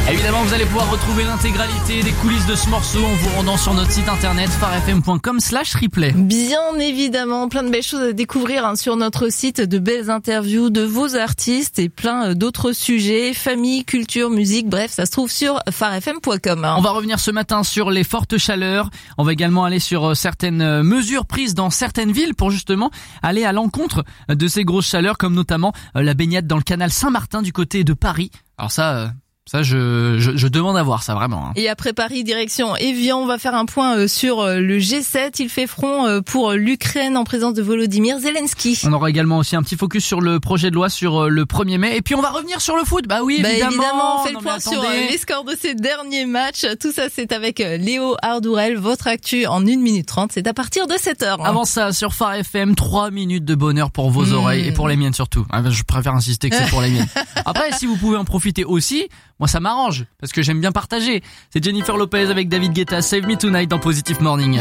Évidemment, vous allez pouvoir retrouver l'intégralité des coulisses de ce morceau en vous rendant sur notre site internet farfm.com/replay. Bien évidemment, plein de belles choses à découvrir sur notre site, de belles interviews de vos artistes et plein d'autres sujets, famille, culture, musique, bref, ça se trouve sur farfm.com. On va revenir ce matin sur les fortes chaleurs. On va également aller sur certaines mesures prises dans certaines villes pour justement aller à l'encontre de ces grosses chaleurs, comme notamment la baignade dans le canal Saint-Martin du côté de Paris. Alors ça, je demande à voir ça vraiment. Et après Paris, direction Évian, on va faire un point sur le G7. Il fait front pour l'Ukraine en présence de Volodymyr Zelensky. On aura également aussi un petit focus sur le projet de loi sur le 1er mai. Et puis on va revenir sur le foot. Bah oui, évidemment. On fait le point sur les scores de ces derniers matchs. Tout ça, c'est avec Léo Ardourel. Votre actu en 1 minute 30. C'est à partir de 7h. Avant ça, sur Phare FM, 3 minutes de bonheur pour vos oreilles et pour les miennes surtout. Je préfère insister que c'est pour les miennes. Après, si vous pouvez en profiter aussi, moi ça m'arrange parce que j'aime bien partager. C'est Jennifer Lopez avec David Guetta, Save Me Tonight dans Positive Morning.